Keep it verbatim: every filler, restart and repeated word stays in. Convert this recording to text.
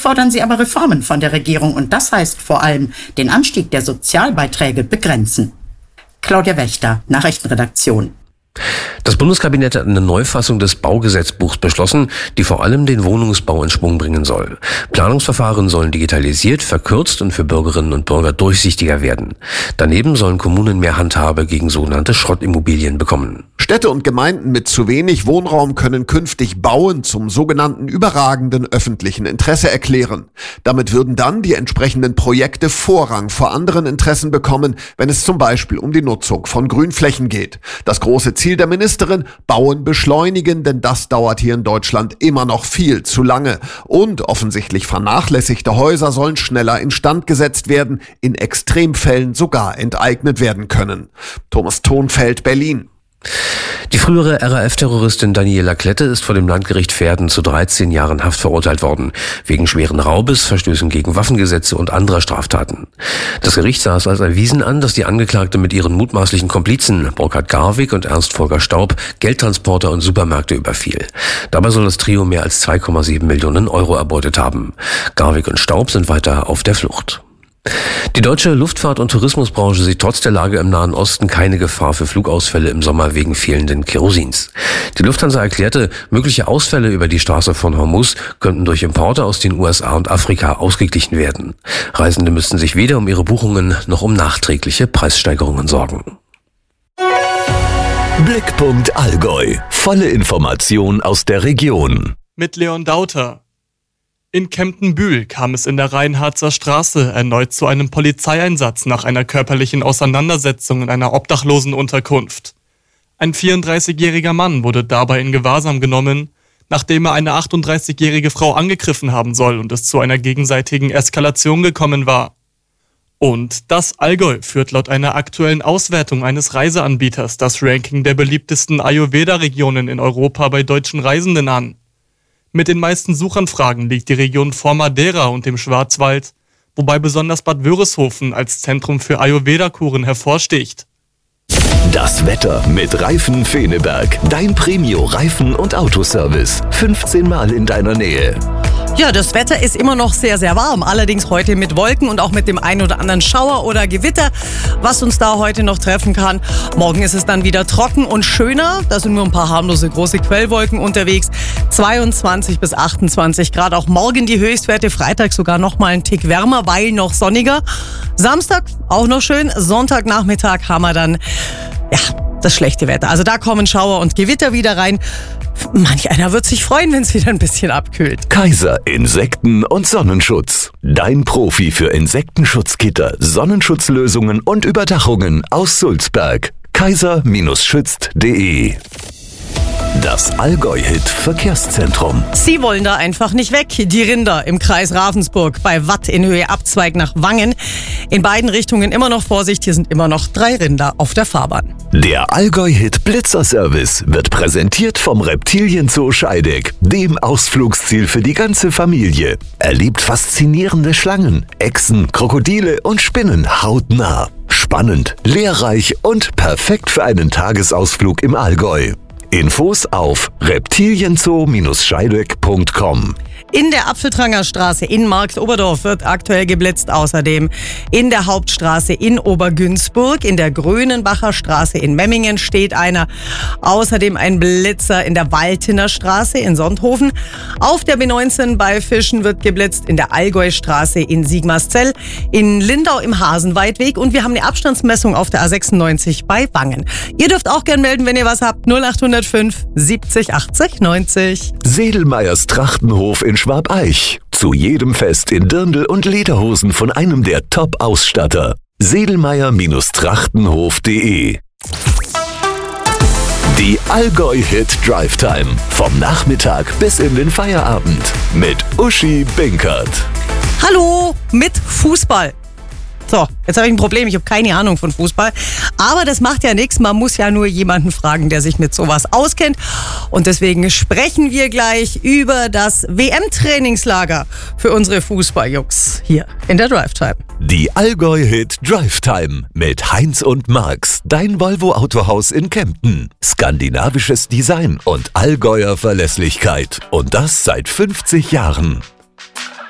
fordern sie aber Reformen von der Regierung und das heißt vor allem den Anstieg der Sozialbeiträge begrenzen. Claudia Wächter, Nachrichtenredaktion. Das Bundeskabinett hat eine Neufassung des Baugesetzbuchs beschlossen, die vor allem den Wohnungsbau in Schwung bringen soll. Planungsverfahren sollen digitalisiert, verkürzt und für Bürgerinnen und Bürger durchsichtiger werden. Daneben sollen Kommunen mehr Handhabe gegen sogenannte Schrottimmobilien bekommen. Städte und Gemeinden mit zu wenig Wohnraum können künftig Bauen zum sogenannten überragenden öffentlichen Interesse erklären. Damit würden dann die entsprechenden Projekte Vorrang vor anderen Interessen bekommen, wenn es zum Beispiel um die Nutzung von Grünflächen geht. Das große Ziel der Ministerin: Bauen beschleunigen, denn das dauert hier in Deutschland immer noch viel zu lange. Und offensichtlich vernachlässigte Häuser sollen schneller instand gesetzt werden, in Extremfällen sogar enteignet werden können. Thomas Thonfeld, Berlin. Die frühere R A F-Terroristin Daniela Klette ist vor dem Landgericht Verden zu dreizehn Jahren Haft verurteilt worden, wegen schweren Raubes, Verstößen gegen Waffengesetze und anderer Straftaten. Das Gericht sah es als erwiesen an, dass die Angeklagte mit ihren mutmaßlichen Komplizen Burkhard Garwig und Ernst Volker Staub Geldtransporter und Supermärkte überfiel. Dabei soll das Trio mehr als zwei Komma sieben Millionen Euro erbeutet haben. Garwig und Staub sind weiter auf der Flucht. Die deutsche Luftfahrt- und Tourismusbranche sieht trotz der Lage im Nahen Osten keine Gefahr für Flugausfälle im Sommer wegen fehlenden Kerosins. Die Lufthansa erklärte, mögliche Ausfälle über die Straße von Hormuz könnten durch Importe aus den U S A und Afrika ausgeglichen werden. Reisende müssten sich weder um ihre Buchungen noch um nachträgliche Preissteigerungen sorgen. Blickpunkt Allgäu. Volle Information aus der Region. Mit Leon Dauter. In Kemptenbühl kam es in der Reinhardser Straße erneut zu einem Polizeieinsatz nach einer körperlichen Auseinandersetzung in einer Obdachlosenunterkunft. Ein vierunddreißigjähriger Mann wurde dabei in Gewahrsam genommen, nachdem er eine achtunddreißigjährige Frau angegriffen haben soll und es zu einer gegenseitigen Eskalation gekommen war. Und das Allgäu führt laut einer aktuellen Auswertung eines Reiseanbieters das Ranking der beliebtesten Ayurveda-Regionen in Europa bei deutschen Reisenden an. Mit den meisten Suchanfragen liegt die Region vor Madeira und dem Schwarzwald, wobei besonders Bad Wörishofen als Zentrum für Ayurveda-Kuren hervorsticht. Das Wetter mit Reifen Feneberg. Dein Premio-Reifen- und Autoservice. fünfzehn Mal in deiner Nähe. Ja, das Wetter ist immer noch sehr, sehr warm. Allerdings heute mit Wolken und auch mit dem ein oder anderen Schauer oder Gewitter, was uns da heute noch treffen kann. Morgen ist es dann wieder trocken und schöner. Da sind nur ein paar harmlose große Quellwolken unterwegs. zweiundzwanzig bis achtundzwanzig Grad. Auch morgen die Höchstwerte. Freitag sogar noch mal einen Tick wärmer, weil noch sonniger. Samstag auch noch schön. Sonntagnachmittag haben wir dann ja, das schlechte Wetter. Also da kommen Schauer und Gewitter wieder rein. Manch einer wird sich freuen, wenn es wieder ein bisschen abkühlt. Kaiser Insekten- und Sonnenschutz. Dein Profi für Insektenschutzgitter, Sonnenschutzlösungen und Überdachungen aus Sulzberg. kaiser schützt punkt de. Das Allgäu-Hit-Verkehrszentrum. Sie wollen da einfach nicht weg. Die Rinder im Kreis Ravensburg bei Watt in Höhe Abzweig nach Wangen. In beiden Richtungen immer noch Vorsicht, hier sind immer noch drei Rinder auf der Fahrbahn. Der Allgäu-Hit-Blitzer-Service wird präsentiert vom Reptilienzoo Scheideck, dem Ausflugsziel für die ganze Familie. Erlebt faszinierende Schlangen, Echsen, Krokodile und Spinnen hautnah. Spannend, lehrreich und perfekt für einen Tagesausflug im Allgäu. Infos auf reptilienzoo Scheideck punkt com. In der Apfeltranger Straße in Marktoberdorf wird aktuell geblitzt. Außerdem in der Hauptstraße in Obergünzburg, in der Grönenbacher Straße in Memmingen steht einer. Außerdem ein Blitzer in der Waltener Straße in Sonthofen. Auf der B neunzehn bei Fischen wird geblitzt, in der Allgäustraße in Sigmarszell, in Lindau im Hasenweidweg und wir haben eine Abstandsmessung auf der A sechsundneunzig bei Wangen. Ihr dürft auch gern melden, wenn ihr was habt. null acht null fünf siebzig achtzig neunzig. Sedelmeyers Trachtenhof in Schwabeich. Zu jedem Fest in Dirndl und Lederhosen von einem der Top-Ausstatter. sedelmeyer Trachtenhof punkt de. Die Allgäu-Hit Drive Time. Vom Nachmittag bis in den Feierabend. Mit Uschi Binkert. Hallo mit Fußball. So, jetzt habe ich ein Problem. Ich habe keine Ahnung von Fußball. Aber das macht ja nichts. Man muss ja nur jemanden fragen, der sich mit sowas auskennt. Und deswegen sprechen wir gleich über das W M-Trainingslager für unsere Fußballjungs hier in der Drive Time. Die Allgäu-Hit Drive Time mit Heinz und Marx. Dein Volvo-Autohaus in Kempten. Skandinavisches Design und Allgäuer Verlässlichkeit. Und das seit fünfzig Jahren.